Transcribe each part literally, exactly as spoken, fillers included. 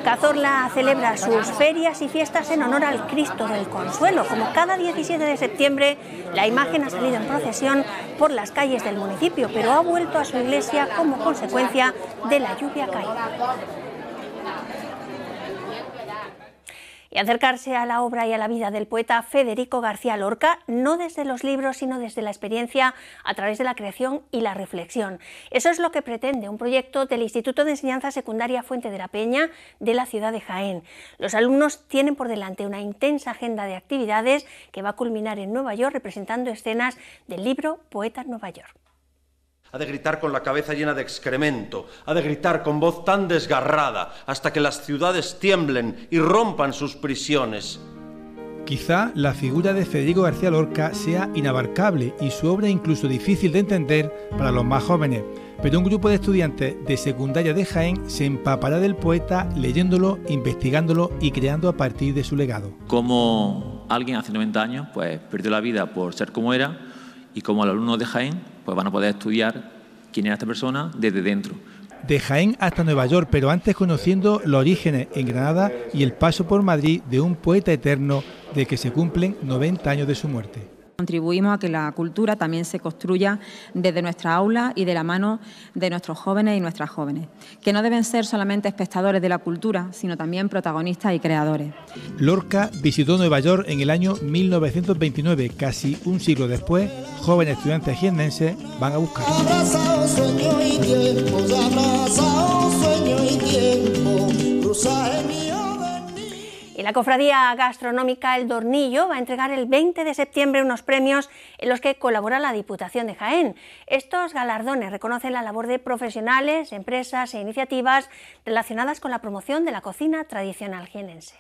Cazorla celebra sus ferias y fiestas en honor al Cristo del Consuelo. Como cada diecisiete de septiembre, la imagen ha salido en procesión por las calles del municipio, pero ha vuelto a su iglesia como consecuencia de la lluvia caída. Y acercarse a la obra y a la vida del poeta Federico García Lorca, no desde los libros, sino desde la experiencia, a través de la creación y la reflexión. Eso es lo que pretende un proyecto del Instituto de Enseñanza Secundaria Fuente de la Peña de la ciudad de Jaén. Los alumnos tienen por delante una intensa agenda de actividades que va a culminar en Nueva York representando escenas del libro Poetas Nueva York. Ha de gritar con la cabeza llena de excremento, ha de gritar con voz tan desgarrada hasta que las ciudades tiemblen y rompan sus prisiones. Quizá la figura de Federico García Lorca sea inabarcable y su obra incluso difícil de entender para los más jóvenes, pero un grupo de estudiantes de secundaria de Jaén se empapará del poeta leyéndolo, investigándolo y creando a partir de su legado. Como alguien hace noventa años pues perdió la vida por ser como era, y como los alumnos de Jaén pues van a poder estudiar quién era esta persona desde dentro. De Jaén hasta Nueva York, pero antes conociendo los orígenes en Granada y el paso por Madrid de un poeta eterno de que se cumplen noventa años de su muerte. Contribuimos a que la cultura también se construya desde nuestra aula y de la mano de nuestros jóvenes y nuestras jóvenes, que no deben ser solamente espectadores de la cultura, sino también protagonistas y creadores. Lorca visitó Nueva York en el año mil novecientos veintinueve, casi un siglo después, jóvenes estudiantes jiennenses van a buscarlo. Abrazado sueño y tiempo, abrazado sueño y tiempo, cruzaje mío. Y la Cofradía Gastronómica El Dornillo va a entregar el veinte de septiembre unos premios en los que colabora la Diputación de Jaén. Estos galardones reconocen la labor de profesionales, empresas e iniciativas relacionadas con la promoción de la cocina tradicional jienense.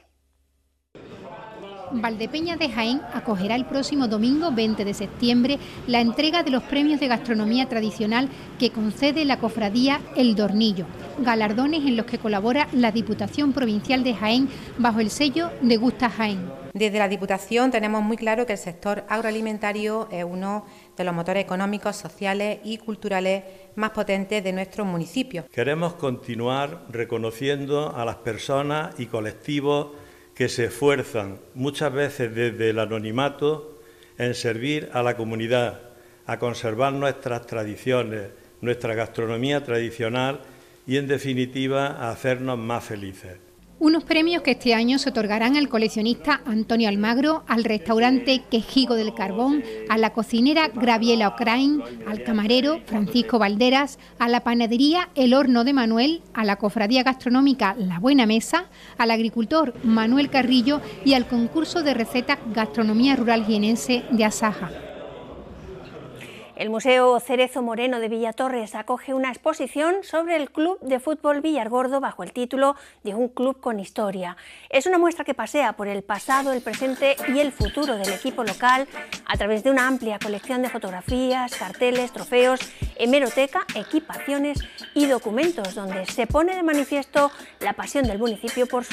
Valdepeñas de Jaén acogerá el próximo domingo veinte de septiembre la entrega de los premios de gastronomía tradicional que concede la Cofradía El Dornillo, galardones en los que colabora la Diputación Provincial de Jaén bajo el sello Degusta Jaén. Desde la Diputación tenemos muy claro que el sector agroalimentario es uno de los motores económicos, sociales y culturales más potentes de nuestros municipios. Queremos continuar reconociendo a las personas y colectivos que se esfuerzan, muchas veces desde el anonimato, en servir a la comunidad, a conservar nuestras tradiciones, nuestra gastronomía tradicional y, en definitiva, a hacernos más felices. Unos premios que este año se otorgarán al coleccionista Antonio Almagro, al restaurante Quejigo del Carbón, a la cocinera Graviela Ocrain, al camarero Francisco Valderas, a la panadería El Horno de Manuel, a la cofradía gastronómica La Buena Mesa, al agricultor Manuel Carrillo y al concurso de recetas Gastronomía Rural Jienense de Asaja. El Museo Cerezo Moreno de Villatorres acoge una exposición sobre el Club de Fútbol Villargordo bajo el título de Un club con historia. Es una muestra que pasea por el pasado, el presente y el futuro del equipo local a través de una amplia colección de fotografías, carteles, trofeos, hemeroteca, equipaciones y documentos, donde se pone de manifiesto la pasión del municipio por su